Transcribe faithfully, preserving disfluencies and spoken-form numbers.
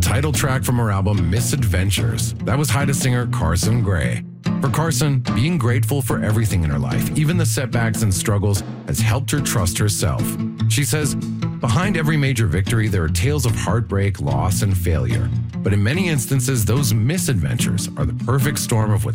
title track from her album Misadventures. That was Haida singer Carson Gray. For Carson, being grateful for everything in her life, even the setbacks and struggles, has helped her trust herself. She says, "Behind every major victory, there are tales of heartbreak, loss, and failure. But in many instances, those misadventures are the perfect storm of what